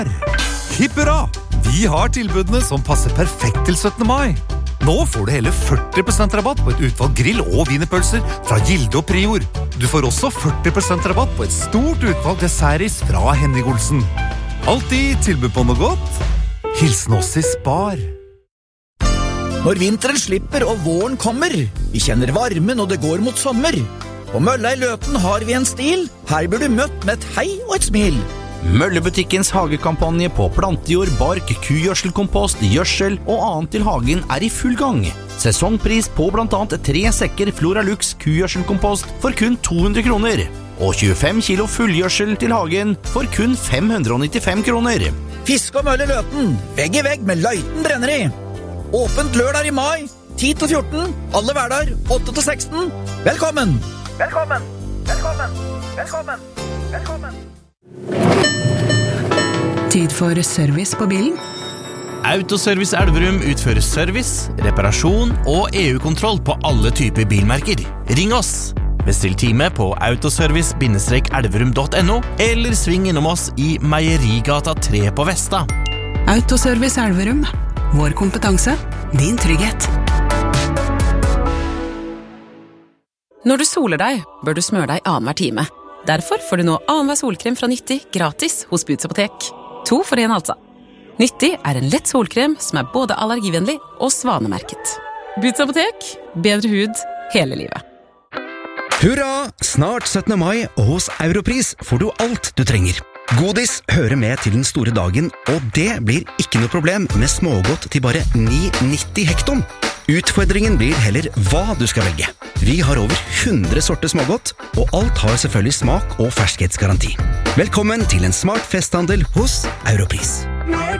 Hipp hurra! Vi har tilbudene som passer perfekt til 17. mai. Nå får du hele 40% rabatt på et utvalg grill- og wienerpølser fra Gilde og Prior. Du får også 40% rabatt på et stort utvalg dessertis fra Henning Olsen. Alltid tilbud på noe godt. Hilsen oss i Spar. Når vinteren slipper og våren kommer, vi kjenner varmen og det går mot sommer. På Mølla i Løten har vi en stil, her blir du møtt med et hei og et smil. Møllebutikkens hagekampanje på plantejord, bark, kugjødselkompost, gjødsel og annet til hagen er i full gang. Sesongpris på blant annet 3 sekker Floralux kugjødselkompost for kun 200 kroner. Og 25 kilo fullgjødsel til hagen for kun 595 kroner. Fisk og Mølle Løten, vegg i vegg med Løiten Brenneri. Åpent lørdag i mai, 10-14, alle hverdager, 8-16. Velkommen! Velkommen! Velkommen! Velkommen! Velkommen! Tid for service på bilen. Autoservice Elverum utfører service, reparasjon og EU-kontroll på alle typer bilmerker. Ring oss! Bestill time på autoservice-elverum.no eller sving innom oss i Meierigata 3 på Vesta. Autoservice Elverum. Vår kompetanse, din trygghet. Når du soler deg, bør du smøre deg annenhver time. Derfor får du nå annenhver solkrem fra Nyttig gratis hos Boots Apotek. 2 for 1 altså. Nyttig er en lett solkrem som er både allergivennlig og svanemerket. Boots Apotek, bedre hud hele livet. Hurra! Snart 17. mai, og hos Europris får du alt du trenger. Godis hører med til den store dagen, og det blir ikke noe problem med smågodt til bare 9,90 hekton. Utfordringen blir heller hva du skal velge. Vi har over 100 sorter smågodt, og alt har selvfølgelig smak og ferskhetsgaranti. Velkommen til en smart festhandel hos Europris.